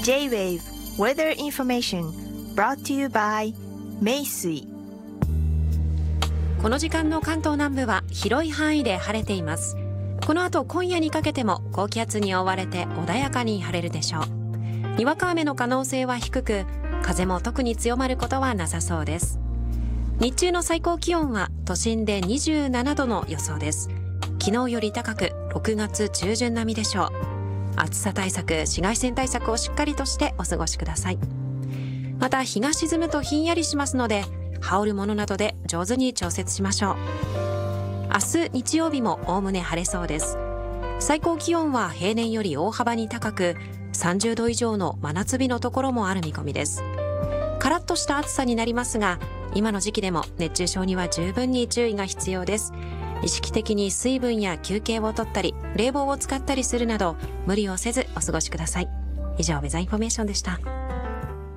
J-Wave Weather Information brought to you by 名水。 この時間の関東南部は広い範囲で晴れています。この後今夜にかけても高気圧に覆われて穏やかに晴れるでしょう。にわか雨の可能性は低く、風も特に強まることはなさそうです。日中の最高気温は都心で27度の予想です。昨日より高く6月中旬並みでしょう。暑さ対策、紫外線対策をしっかりとしてお過ごしください。また日が沈むとひんやりしますので、羽織るものなどで上手に調節しましょう。明日日曜日もおおむね晴れそうです。最高気温は平年より大幅に高く、30度以上の真夏日のところもある見込みです。カラッとした暑さになりますが、今の時期でも熱中症には十分に注意が必要です。意識的に水分や休憩をとったり、冷房を使ったりするなど無理をせずお過ごしください。以上、ウェザーインフォメーションでした。